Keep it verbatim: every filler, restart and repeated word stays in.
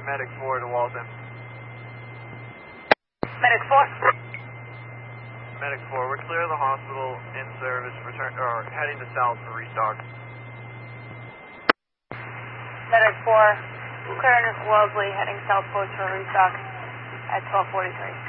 Medic four to Walton. Medic four. Medic four, we're clear of the hospital, in service, return, or heading to south for restock. Medic four, clear Wellesley, heading south coast for restock at twelve forty-three.